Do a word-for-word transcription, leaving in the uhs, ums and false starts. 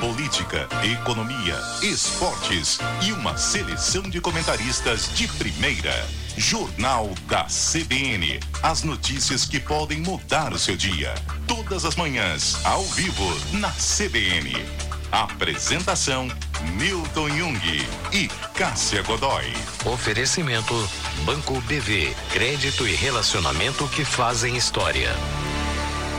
política, economia, esportes e uma seleção de comentaristas de primeira. Jornal da C B N. As notícias que podem mudar o seu dia. Todas as manhãs, ao vivo, na C B N. Apresentação, Newton Jung e Cássia Godoy. Oferecimento, Banco B V. Crédito e relacionamento que fazem história.